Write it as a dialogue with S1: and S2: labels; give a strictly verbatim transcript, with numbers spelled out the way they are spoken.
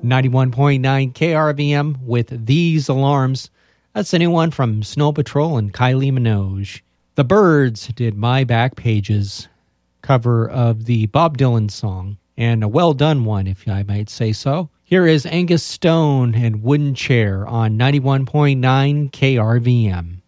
S1: ninety-one point nine K R V M with These Alarms. That's a new one from Snow Patrol and Kylie Minogue. The Byrds did My Back Pages, cover of the Bob Dylan song, and a well done one, if I might say so. Here is Angus Stone and Wooden Chair on ninety-one point nine K R V M.